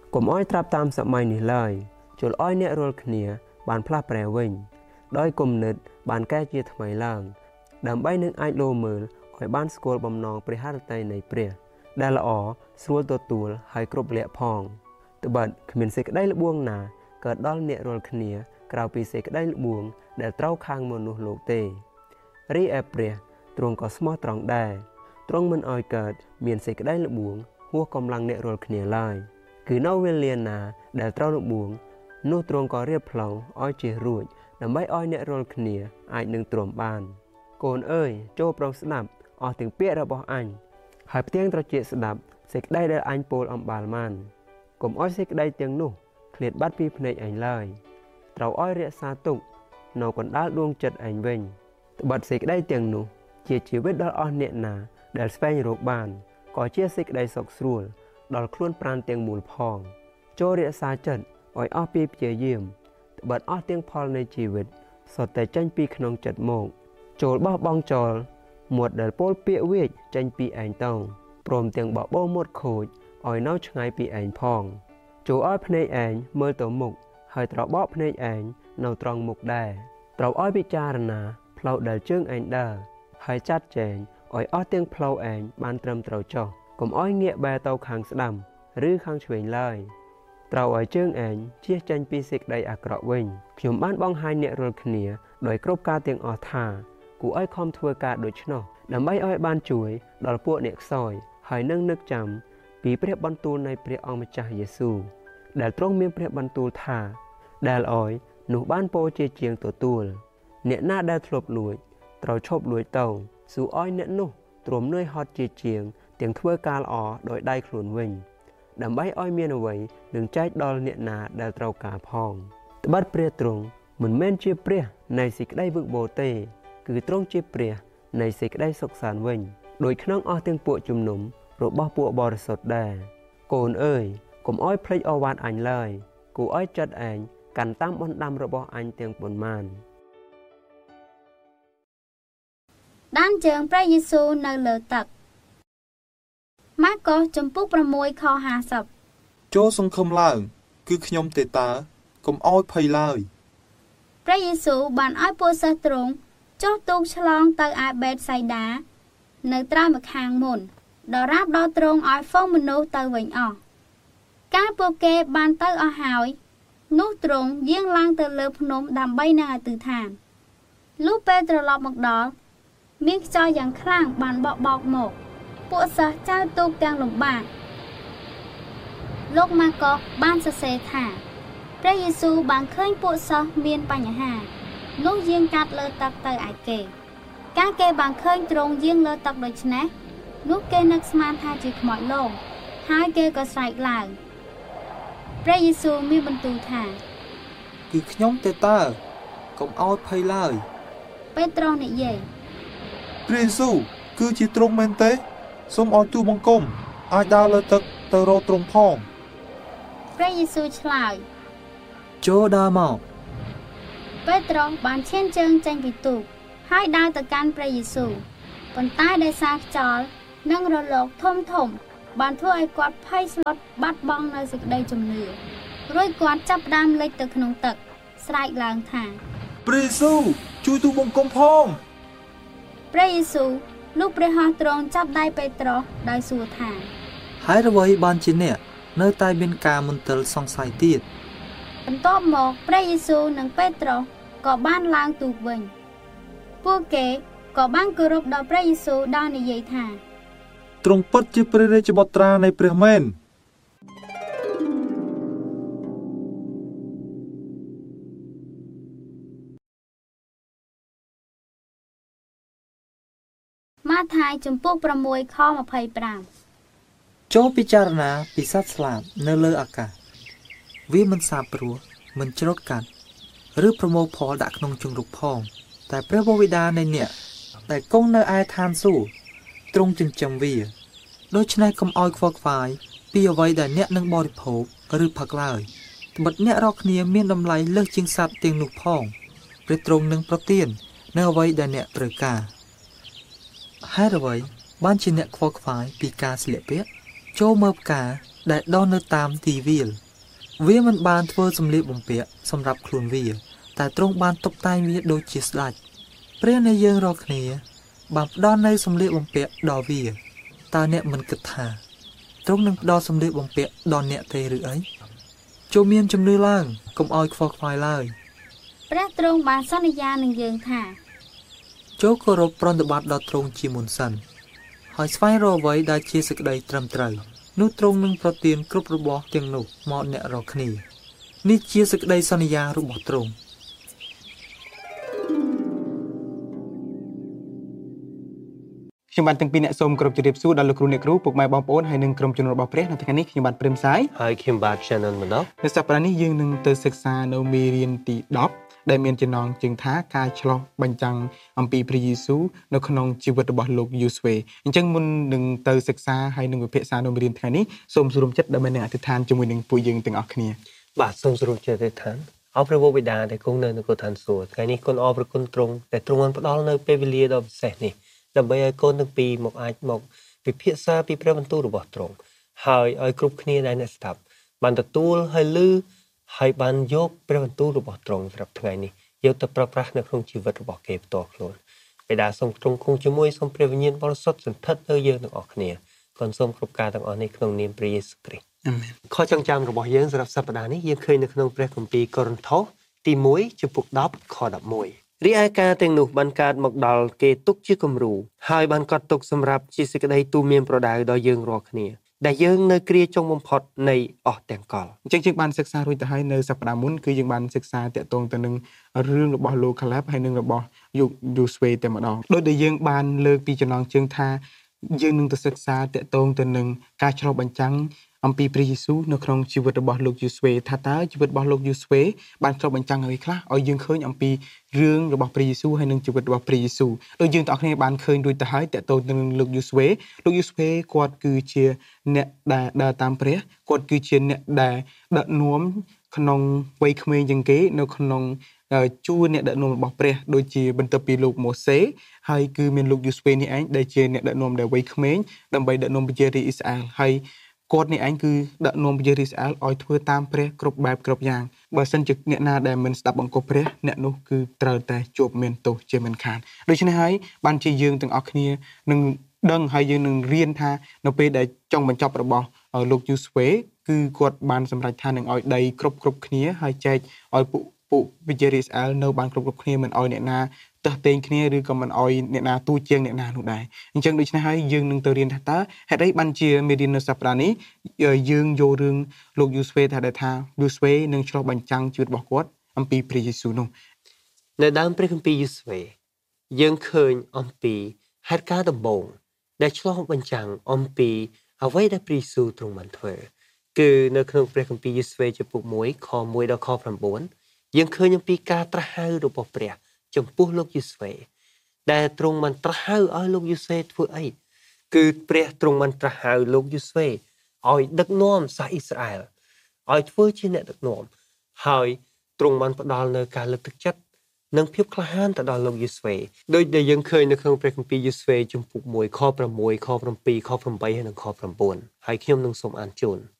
កុំអោយត្រាប់តាមសម័យនេះឡើយចូលអោយអ្នករាល់គ្នាបានផ្លាស់ប្រែវិញដោយគំនិតបានកែជាថ្មីឡើងដើម្បីនឹងអាចលោមើលឲ្យបានស្គាល់បំណងព្រះハរតីនៃព្រះដែលល្អស្រួលទទួលហើយគ្រប់លក្ខផងត្បិតគ្មានសេចក្តីល្បួងណាកើតដល់អ្នករាល់គ្នាក្រៅពីសេចក្តីល្បួងដែលត្រូវខាងមនុស្សលោកទេរីឯព្រះទ្រង់ក៏ស្មោះត្រង់ដែរទ្រង់មិនអោយកើតមានសេចក្តីល្បួងហួសកម្លាំងអ្នករាល់គ្នាឡើយគឺនៅវេលាណាដែលត្រូវល្បួងនោះទ្រង់ក៏រៀបផ្លូវឲ្យជិះរួចដើម្បីឲ្យអ្នករាល់គ្នាអាចនឹងទ្រាំបានកូនអើយចូលប្រុងស្ដាប់អស់ទាំងពាក្យរបស់អញហើយផ្ទៀងត្រចៀកស្ដាប់សេចក្តីដែលអញពោលអំបាលមានកុំឲ្យសេចក្តីទាំងនោះឃ្លាតបាត់ពីភ្នែកឯងឡើយត្រូវឲ្យរក្សាទុកនៅកណ្ដាលដួងចិត្តឯងវិញត្បិតសេចក្តីទាំងនោះជាជីវិតដល់អស់អ្នកណាដែលស្វែងរកបានក៏ជាសេចក្តីសុខស្រួលដល់ខ្លួនប្រាណទាំងមូលផងចូលរក្សាចិត្តឲ្យអស់ពីព្យាយាមត្បិតអស់ទាំងផលនៃជីវិតសុទ្ធតែចេញពីក្នុងចិត្តមកចូលបោះបង់ចោលមាត់ដែលពោលពាក្យវេចចេញពីឯងទៅព្រមទាំងបបោមាត់ខូចឲ្យនៅឆ្ងាយពីឯងផងចូលឲ្យភ្នែកឯងមើលទៅមុខហើយត្រូវបកភ្នែកឯងនៅត្រង់មុខដែរត្រូវឲ្យពិចារណាផ្លូវដែលជើងឯងដើរហើយចាត់ចែងឲ្យអស់ទាំងផ្លូវឯងបានត្រឹមត្រូវចុះកុំឲ្យងាកបែរទៅខាងស្ដាំឬខាងឆ្វេងឡើយត្រូវឲ្យជើងឯងជៀសចេញពីសេចក្តីអាក្រក់វិញខ្ញុំបានបង្ហាញអ្នករាល់គ្នាដោយគ្រប់ការទាំងអស់ថាគួរឲ្យខំធ្វើការដូច្នោះដើម្បីឲ្យបានជួយដល់ពួកអ្នកខ្សោយហើយនឹងនឹកចាំពីព្រះបន្ទូលនៃព្រះអង្គម្ចាស់យេស៊ូវដែលទ្រង់មានព្រះបន្ទូលថាដែលឲ្យនោះបានពោជាជាងទទួលអ្នកណាដែលធ្លាប់លួចត្រូវឈប់លួចទៅស៊ូឲ្យអ្នកនោះទ្រាំនឿយហត់ជាជាងទាំងធ្វើការល្អដោយដៃខ្លួនវិញដើម្បីឲ្យមានអ្វីនឹងចែកដល់អ្នកណាដែលត្រូវការផងត្បិតព្រះទ្រង់មិនមែនជាព្រះនៃសេចក្តីវឹកវរទេគឺទ្រង់ជាព្រះនៃសេចក្តីសុខសាន្តវិញដោយក្នុងអស់ទាំងពួកជំនុំរបស់ពួកបរិសុទ្ធដែរកូនអើយកុំឲ្យភ្លេចឱវាទអញឡើយគួរឲ្យចិត្តឯងកាន់តាមបណ្ដាំរបស់អញទាំងប៉ុន្មានដានជើងព្រះយេស៊ូវនៅលើទឹកម៉ាកុសចំពុក6ខ50 ចូលសង្ឃឹមឡើងគឺខ្ញុំទេតើកុំឲ្យភ័យឡើយព្រះយេស៊ូវបានឲ្យពួកសិស្សទ្រង់ចុះទូកឆ្លងទៅឯបេតសៃដានៅត្រើយម្ខាងមុនដរាបដល់ទ្រង់ឲ្យហ្វូងមនុស្សទៅវិញអស់កាលពួកគេបានទៅអស់ហើយនោះទ្រង់យាងឡើងទៅលើភ្នំដើម្បីនឹងឲ្យទិដ្ឋានលុះពេលត្រឡប់មកដល់មានខ្យល់យ៉ាងខ្លាំងបានបក់បោកមកពួកសិស្សចៅទូកទាំងលំបាកលោកម៉ាកុសបានសរសេរថាព្រះយេស៊ូវបានឃើញពួកសិស្សមានបញ្ហានោះយាងកាត់លើទឹកទៅឯគេកាលគេបានឃើញទ្រង់យាងលើទឹកដូច្នេះនោះគេនឹកស្មានថាជាខ្មោចលងហើយគេក៏ស្រែកឡើងព្រះយេស៊ូវមានបន្ទូលថាគឺខ្ញុំទេតើកុំឲ្យភ័យឡើយពេត្រុសនិយាយព្រះយេស៊ូវគឺជាទ្រង់មែនទេសូមឲ្យទូលបង្គំឲ្យដើរលើទឹកទៅរកទ្រង់ផងព្រះយេស៊ូវឆ្លើយចូលដើរមកពេត្រុសបានឈានជើងចេញពីទូកហើយដើរទៅកាន់ព្រះយេស៊ូវប៉ុន្តែដោយសារខ្យល់និងរលកធំបានធ្វើឲ្យគាត់ភ័យស្លុតបាត់បង់នៅសេចក្តីជំនឿរួចគាត់ចាប់ផ្ដើមលិចទៅក្នុងទឹកស្រែកឡើងថាព្រះយេស៊ូវជួយទូលបង្គំផងព្រះយេស៊ូវលោកព្រះហស្ថទ្រង់ចាប់ដៃពេត្រុសដោយសួរថាហើយអ្វីបានជាអ្នកនៅតែមានការមន្ទិលសង្ស័យទៀតបន្ទាប់មកព្រះយេស៊ូវនិងពេត្រុសក៏បានឡើងទូកវិញពួកគេក៏បានគោរពដល់ព្រះយេស៊ូវដោយនិយាយថាទ្រង់ពិតជាព្រះរាជបុត្រានៃព្រះមែនម៉ាថាយចំពុក6ខ25 ចូលពិចារណាពីសត្វស្លាបនៅលើអាកាសវាមិនសាបព្រោះមិនច្រូតកាត់ឬប្រមូលផលដាក់ក្នុងជង្រុកផងតែព្រះបិតានៃអ្នកដែលគង់នៅឯឋានសួគ៌ទ្រង់ចិញ្ចឹមវាដូច្នេះកុំឲ្យខ្វល់ខ្វាយពីអ្វីដែលអ្នកនឹងបរិភោគឬផឹកឡើយត្បិតអ្នករាល់គ្នាមានតម្លៃលើសជាងសត្វទាំងនោះផងព្រះទ្រង់នឹងប្រទាននៅអ្វីដែលអ្នកត្រូវការហេតុអ្វីបានជាអ្នកខ្វល់ខ្វាយពីការស្លៀកពាក់ចូលមើលផ្កាដែលដកនៅតាមទីវាលវាមិនបានធ្វើសម្លៀកបំពាក់សម្រាប់ខ្លួនវាតែទ្រង់បានតុបតែងវាដូចជាស្ដេចព្រះនៃយើងរាល់គ្នាបានផ្ដល់នូវសម្លៀកបំពាក់ដល់វាតើអ្នកមិនគិតថាទ្រង់នឹងផ្ដល់សម្លៀកបំពាក់ដល់អ្នកទេឬអីចូលមានជំនឿឡើងកុំឲ្យខ្វល់ខ្វាយឡើយព្រះទ្រង់បានសន្យានឹងយើងថាចូលគោរពប្រណិប័តដល់ទ្រង់ជាមុនសិនហើយស្វែងរកអ្វីដែលជាសេចក្តីត្រឹមត្រូវនោះទ្រង់នឹងប្រទានគ្រប់របស់ទាំងនោះមកអ្នករាល់គ្នានេះជាសេចក្តីសន្យារបស់ទ្រង់ខ្ញុំបានទាំងពីរអ្នកសូមគោរពជម្រាបសួរដល់លោកគ្រូអ្នកគ្រូពុកម៉ែបងប្អូនហើយនិងក្រុមជំនុំរបស់ព្រះនៅថ្ងៃនេះខ្ញុំបាទព្រឹមសាយហើយខ្ញុំបាទ Shannon ម្ដងនៅសប្តាហ៍នេះយើងនឹងទៅសិក្សានៅមេរៀនទី10ដែលមានចំណងជើងថាការឆ្លោះបញ្ចាំងអំពីព្រះយេស៊ូវនៅក្នុងជីវិតរបស់លោកយូស្វេអញ្ចឹងមុននឹងទៅសិក្សាហើយនឹងវិភាគសានៅមេរៀនថ្ងៃនេះសូមសូមចិត្តដើម្បីនឹងអធិដ្ឋានជាមួយនឹងពួកយើងទាំងអស់គ្នាបាទសូមសូមចិត្តអធិដ្ឋានអរព្រះវរបិតាដែលគង់នៅនគរឋានសួគ៌ថ្ងៃនេះគុណអរព្រគុណទ្រង់ដែលទ្រង់បានផ្ដល់នៅពេលវេលាដ៏ពិសេសនេះដើម្បីឲ្យកូនទាំងពីរមកអាចមកពិភាក្សាពីព្រះបន្ទូលរបស់ទ្រង់ហើយឲ្យគ្រប់គ្នាដែលអ្នកស្ដាប់បានទទួលហើយឮហើយបានយកព្រះបន្ទូលរបស់ទ្រង់សម្រាប់ថ្ងៃនេះយកទៅប្រើប្រាស់នៅក្នុងជីវិតរបស់គេផ្ទាល់ខ្លួនបិតាសូមទ្រង់គង់ជាមួយសូមព្រះវិញ្ញាណបរិសុទ្ធសន្ធិដ្ឋលើយើងទាំងអស់គ្នាក៏សូមគ្រប់ការទាំងអស់នេះក្នុងនាមព្រះយេស៊ូវគ្រីស្ទអាមែនខចងចាំរបស់យើងសម្រាប់សប្តាហ៍នេះយើងឃើញនៅក្នុងព្រះគម្ពីរកូរិនថូសទី1ជំពូក10ខ11រីឯការទាំងនោះបានកើតមកដល់គេទុកជាគំរូហើយបានកត់ទុកសម្រាប់ជាសេចក្តីទូមានប្រដៅដល់យើងរាល់គ្នាដែលយើងនៅគ្រាចុងបំផុតនៃអស់ទាំងកលអញ្ចឹងយើងបានសិក្សារួចទៅហើយនៅសប្តាហ៍មុនគឺយើងបានសិក្សាតាក់ទងទៅនឹងរឿងរបស់លោកខាឡែបហើយនឹងរបស់យូស្វេតែម្ដងដោយដែលយើងបានលើកពីចំណងជើងថាយើងនឹងទៅសិក្សាតាក់ទងទៅនឹងការឆ្លុះបញ្ចាំងអំពីព្រះយេស៊ូវនៅក្នុងជីវិតរបស់លោកយូស្វេថាតើជីវិតរបស់លោកយូស្វេបានឆ្លុះបញ្ចាំងអ្វីខ្លះឲ្យយើងឃើញអំពីរឿងរបស់ព្រះយេស៊ូវហើយនឹងជីវិតរបស់ព្រះយេស៊ូវដោយយើងទាំងអស់គ្នាបានឃើញរួចទៅហើយតាក់ទងនឹងលោកយូស្វេគាត់គឺជាអ្នកដែលដើរតាមព្រះគាត់គឺជាអ្នកដែលដឹកនាំក្នុងវ័យក្មេងជាងគេនៅក្នុងជួរអ្នកដឹកនាំរបស់ព្រះដូចជាបន្ទាប់ពីលោកម៉ូសេហើយគឺមានលោកយូស្វេនេះឯងដែលជាអ្នកដឹកនាំដែលវ័យក្មេងដើម្បីដឹកនាំប្រជារាស្ត្រអ៊ីស្រាអែលហើយគាត់នេះឯងគឺដឹកនាំប្រជារាស្ត្រអ៊ីស្រាអែលឲ្យធ្វើតាមព្រះគ្រប់បែបគ្រប់យ៉ាងបើសិនជាអ្នកណាដែលមិនស្ដាប់បង្គាប់ព្រះអ្នកនោះគឺត្រូវតែជាប់មានទោសជាមិនខានដូច្នេះហើយបានជាយើងទាំងអស់គ្នានឹងដឹងហើយយើងនឹងរៀនថានៅពេលដែលចុងបញ្ចប់របស់លោកយូស្វេគឺគាត់បានសម្រេចថានឹងឲ្យដីគ្រប់គ្នាហើយចែកឲ្យពួកប្រជារាស្ត្រអ៊ីស្រាអែលនៅបានគ្រប់គ្នាមិនឲ្យអ្នកណាទើសទែងគ្នាឬក៏មិនឲ្យអ្នកណាទូជាងអ្នកណានោះដែរអញ្ចឹងដូច្នេះហើយយើងនឹងទៅរៀនថាតើហេតុអីបានជាមេរៀននៅសប្តាហ៍នេះយើងយករឿងលោកយូស្វេថាយូស្វេនឹងឆ្លុះបញ្ចាំងជីវិតរបស់គាត់អំពីព្រះយេស៊ូវនោះនៅដើមព្រះគម្ពីរយូស្វេយើងឃើញអំពីហេតុការណ៍ដំបូងដែលឆ្លុះបញ្ចាំងអំពីអ្វីដែលព្រះយេស៊ូវទ្រង់បានធ្វើគឺនៅក្នុងព្រះគម្ពីរយូស្វេចំពុក1ខ1ដល់ខ9យើងឃើញអំពីការត្រាស់ហៅរបស់ព្រះចំពោះលោកយូស្វេដែលទ្រង់បានត្រាស់ហៅឲ្យលោកយូស្វេធ្វើអីគឺព្រះទ្រង់បានត្រាស់ហៅលោកយូស្វេឲ្យដឹកនាំសាសអ៊ីស្រាអែលឲ្យធ្វើជាអ្នកដឹកនាំហើយទ្រង់បានផ្ដល់នៅការលើកទឹកចិត្តនិងភាពក្លាហានទៅដល់លោកយូស្វេដោយដែលយើងឃើញនៅក្នុងព្រះគម្ពីរយូស្វេចំពុក1ខ6ខ7ខ8ហើយនិងខ9ហើយខ្ញុំនឹងសូមអានជូន